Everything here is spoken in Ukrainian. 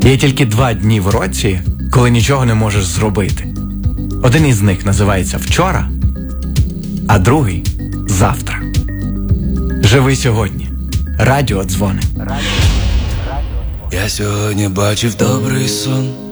Є тільки 2 дні в році, коли нічого не можеш зробити. Один із них називається «Вчора», а другий – «Завтра». Живи сьогодні. Радіо дзвони. Я сьогодні бачив добрий сон.